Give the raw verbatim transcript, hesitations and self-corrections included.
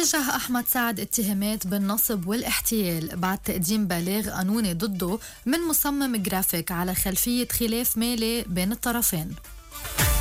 وجه أحمد سعد اتهامات بالنصب والاحتيال بعد تقديم بلاغ قانوني ضده من مصمم جرافيك على خلفية خلاف مالي بين الطرفين.